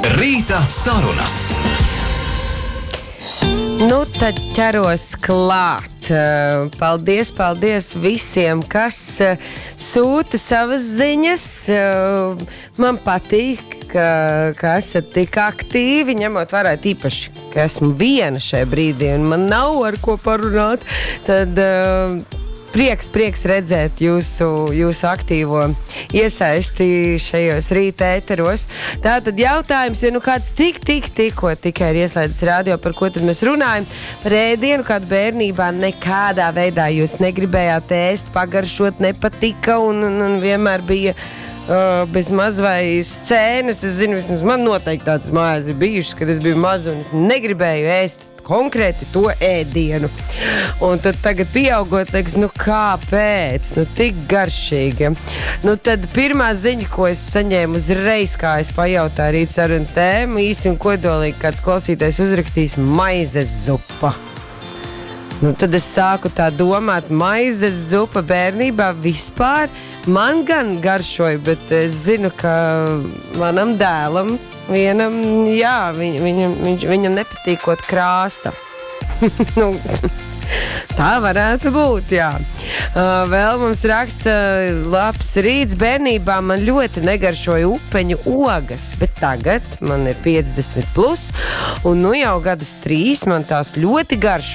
Rīta sarunas. Nu, tad ķeros klāt. Paldies visiem, kas sūta savas ziņas. Man patīk, ka esat tik aktīvi, ņemot vērā īpaši, ka esmu viena šajā brīdī un man nav ar ko parunāt. Tad prieks redzēt jūsu aktīvo iesaisti šajos rīta ēteros. Tātad jautājums, ja nu kāds tikko tikai ir ieslēdzis radio, par ko tad mēs runājam? Par ēdienu, kādu bērnībā nekādā veidā jūs negribējāt ēst, pagaršot nepatika un vienmēr bija bez maz vai scēnas. Es zinu, vismaz man noteikti tādas mājās ir bijušas, kad es biju maza un es negribēju ēst konkrēti to ēdienu. Un tad tagad pieaugot, liekas, nu kāpēc? Nu tik garšīgi. Nu tad pirmā ziņa, ko es saņēmu uzreiz, kā es pajautāju rīt sarunu tēmu, īsi un kodolīgi kāds klausītājs uzrakstījis maizes zupa. Nu tad es sāku tā domāt, maizes zupa bērnībā vispār man gan garšoja, bet es zinu, ka manam dēlam vienam, jā, viņam nepatīkot krāsa. Nu, tā varētu būt, jā. Vēl mums raksta labs rīts. Bērnībā man ļoti negaršoja upeņu ogas, bet tagad man ir 50+, un nu jau gadus 3 man tās ļoti garšo.